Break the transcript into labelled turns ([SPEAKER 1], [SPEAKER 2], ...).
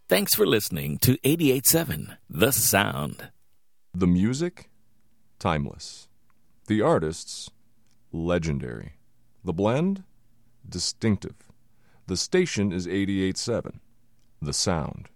[SPEAKER 1] Thanks for listening to 88.7 The Sound.
[SPEAKER 2] The music, timeless. The artists, legendary. The blend, distinctive. The station is 88.7 The Sound.